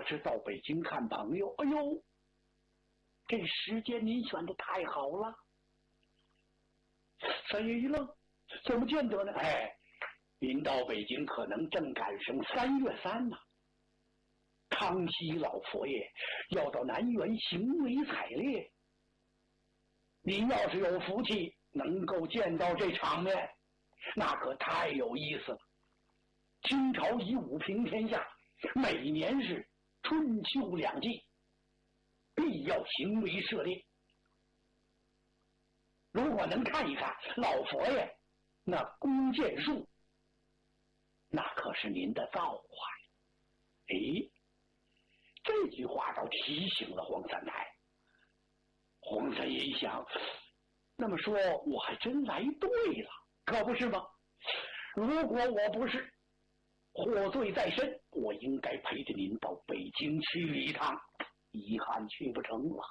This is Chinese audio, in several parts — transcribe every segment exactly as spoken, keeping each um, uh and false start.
是到北京看朋友。哎呦，这时间您选的太好了。三爷一愣，怎么见得呢？哎，您到北京可能正赶上三月三呢、啊。康熙老佛爷要到南园行为采猎，您要是有福气能够见到这场面，那可太有意思了。清朝以武平天下，每年是春秋两季，必要行为射猎。如果能看一看老佛爷那弓箭术，那可是您的造化。诶，这句话倒提醒了黄三太。黄三爷一想，那么说我还真来对了，可不是吗？如果我不是祸罪在身，我应该陪着您到北京去一趟，遗憾去不成了。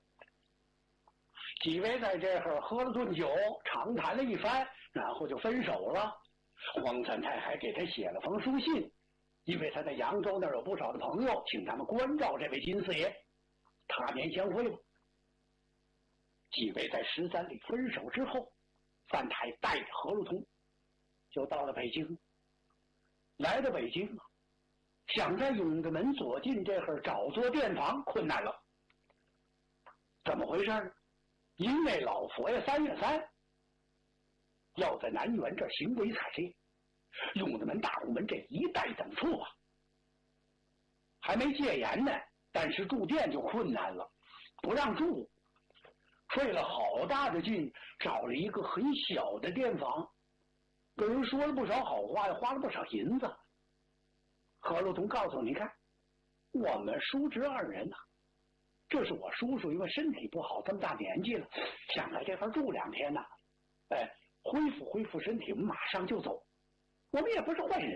几位在这儿喝了顿酒，长谈了一番，然后就分手了。黄三太还给他写了封书信，因为他在扬州那儿有不少的朋友，请他们关照这位金四爷，他年相会吧。几位在十三里分手之后，三太带着何路通就到了北京。来到北京啊，想在永德门左近这会儿找座店房困难了。怎么回事呢？因为老佛爷三月三要在南园这行为采猎，永德门大红门这一带等处啊还没戒严呢，但是住店就困难了，不让住，费了好大的劲找了一个很小的店房，跟人说了不少好话，也花了不少银子。何路通告诉你看，我们叔侄二人呐、啊，这是我叔叔因为身体不好，这么大年纪了，想在这块住两天呢、啊，哎，恢复恢复身体，我们马上就走。我们也不是坏人，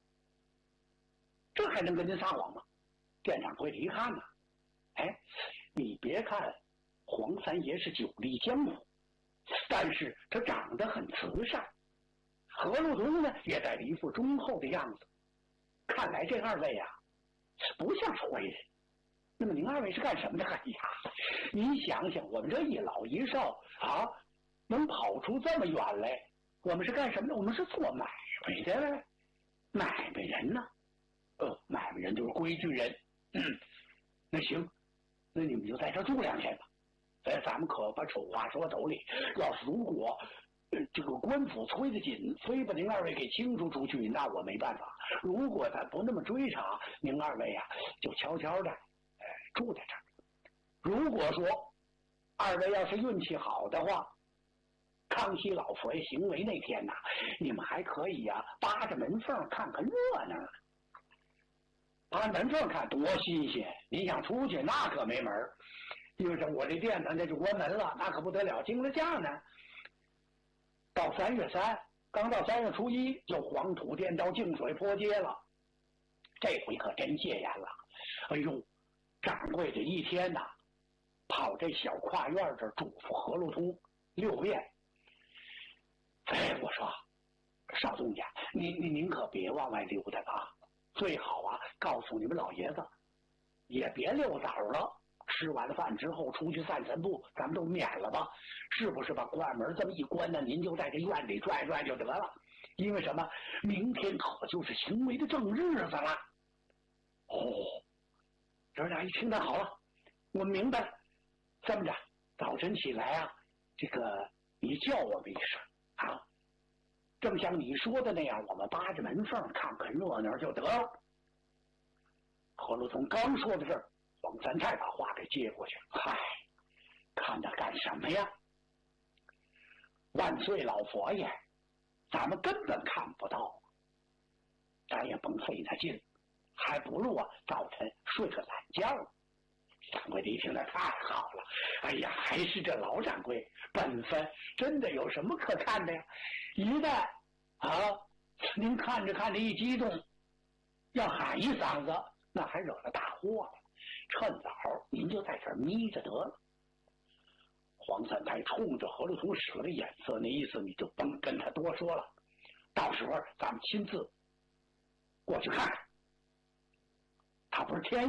这还能跟您撒谎吗？店长会一看呢、啊，哎，你别看黄三爷是久历江湖，但是他长得很慈善。何路通呢，也带了一副忠厚的样子。看来这二位啊，不像是坏人。那么您二位是干什么的？哎呀，您想想，我们这一老一少啊，能跑出这么远来，我们是干什么的？我们是做买卖的，买卖人呢、啊？呃，买卖人就是规矩人。嗯，那行，那你们就在这住两天吧。哎，咱们可把丑话说兜里，要是如果呃这个官府催得紧，非把您二位给清除出去，那我没办法。如果咱不那么追查，您二位啊就悄悄的呃住在这儿。如果说二位要是运气好的话，康熙老佛爷行为那天呐、啊，你们还可以呀、啊、扒着门缝看看热闹呢。扒门缝看多新鲜！你想出去那可没门，因为这我这店呢那就关门了，那可不得了，惊了价呢。到三月三，刚到三月初一，就黄土店到净水坡街了。这回可真戒严了。哎呦，掌柜这一天呐、啊，跑这小跨院这嘱咐何路通六遍。哎，我说少东家，您您您可别往外溜达啊！最好啊，告诉你们老爷子，也别溜早了。吃完了饭之后出去散散步，咱们都免了吧，是不是？把关门这么一关呢，您就在这院里转转就得了。因为什么？明天可就是行为的正日子了。哦，这俩一听，那好了，我明白了。这么着，早晨起来啊，这个你叫我们一声啊。正像你说的那样，我们扒着门缝看看热闹就得了。何路通刚说到这儿，黄三太把话给接过去。嗨，看他干什么呀？万岁老佛爷，咱们根本看不到，咱也甭费那劲，还不如啊早晨睡个懒觉。掌柜的一听，那太好了！哎呀，还是这老掌柜本分，真的有什么可看的呀？一旦啊，您看着看着一激动，要喊一嗓子，那还惹了大祸了。趁早您就在这儿眯着得了。黄三太冲着何路通使了个眼色，那意思你就甭跟他多说了，到时候咱们亲自过去看看，他不是天